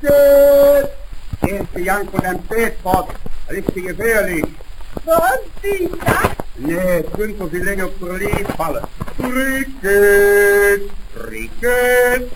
Brigitte! Erste Janko, dein Spätfahrt, richtig gefährlich. Was, die das? Nee, es könnte so viel länger auf der Lied fallen. Brigitte! Brigitte!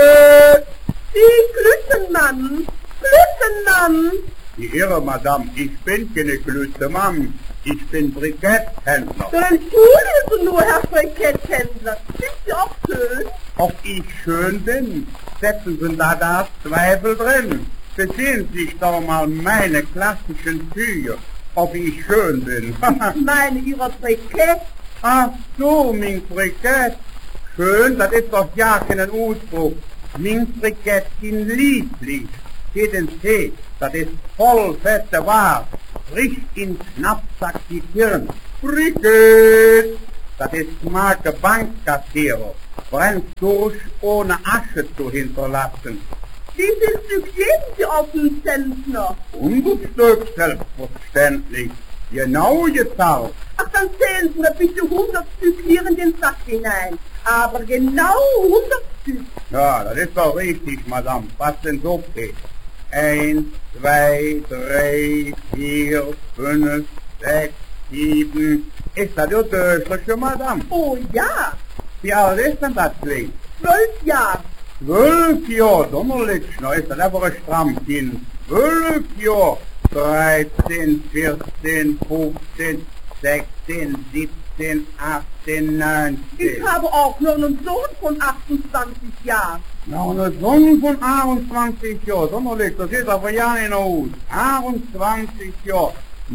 Die Glüttenmann! Glüttenmann! Die Irre, Madame, ich bin keine Glüttemann. Ich bin Briketthändler. Dein Stuhl ist nur, Herr Briketthändler. Sind Sie auch schön? Ob ich schön bin, setzen Sie da Zweifel drin. Besehen Sie sich doch mal meine klassischen Züge, ob ich schön bin. Ich meine Ihre Brikett. Ach so, mein Brikett. Schön, das ist doch ja kein Ausdruck. Mein Brikett sind lieblich. Geht ins Tee, das ist voll fette Ware. Frisch in Schnappsack die Kirn. Brigitte! Das ist Marke Bankkassierer. Brennt durch, ohne Asche zu hinterlassen. Wie viel Stück geben Sie auf den Zentner? 100 Stück, selbstverständlich. Genau gezahlt. Ach, dann zählen Sie mir bitte 100 Stück hier in den Sack hinein. Aber genau 100 Stück. Ja, das ist doch richtig, Madame. Was denn so geht? 1, 2, 3, 4, 5, 6, 7. Ist das ja Döschliche, Madame? Oh ja, Wie alt ist denn das Kind? 12 Jahre. 12 Jahre, donnerlich, na ist das einfach ein Strammkind. 12 Jahre, 13, 14, 15, 16, 17, 18, 19. Ich habe auch noch einen Sohn von 28 Jahren. Na, eine Sonne von 28 Jahren, donnerlich, das sieht aber ja nicht aus. 28 Jahre,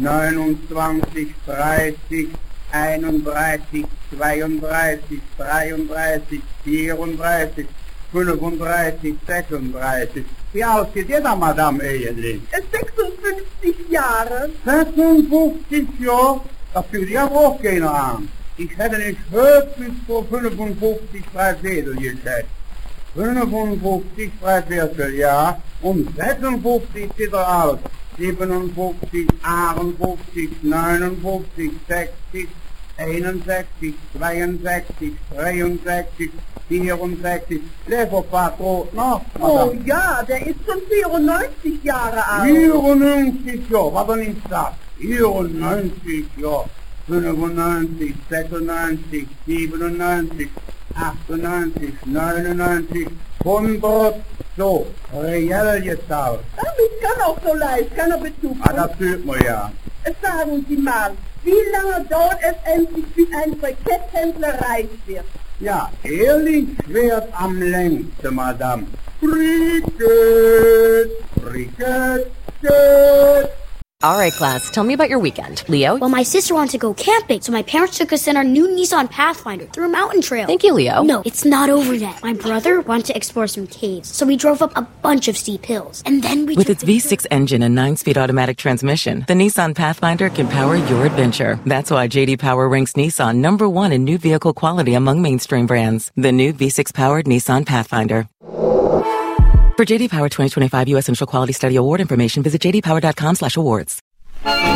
29, 30, 31, 32, 33, 34, 35, 36. Wie alt sieht jeder, Madame, eigentlich? 56 Jahre. 56 Jahre? Das fühlt ja auch keiner an. Ich hätte nicht höchstens vor 55 Dreiviertel geschätzt. 55 Dreiviertel, ja. Und 56 sieht er aus. 57, 58, 59, 60, 61, 62, 63, 64, Leberpatron noch. Oh ja, der ist schon 94 Jahre alt. 94 Jahre, was er nicht sagt. 94 Jahre, 95, 96, 97, 98, 99, 100, so, reell gezahlt. Damit kann auch so leicht, kann er Bezug Ah, das fühlt man ja. Sagen Sie mal, wie lange dauert es endlich, bis ein Briketthändler reich wird? Ja, ehrlich schwert am längsten, Madame. Brigitte, Brigitte. All right, class, tell me about your weekend. Leo? Well, my sister wanted to go camping, so my parents took us in our new Nissan Pathfinder through a mountain trail. Thank you, Leo. No, it's not over yet. My brother wanted to explore some caves, so we drove up a bunch of steep hills. And then we With its V6 engine and 9-speed automatic transmission, the Nissan Pathfinder can power your adventure. That's why J.D. Power ranks Nissan #1 in new vehicle quality among mainstream brands. The new V6-powered Nissan Pathfinder. For J.D. Power 2025 U.S. Initial Quality Study Award information, visit jdpower.com/awards.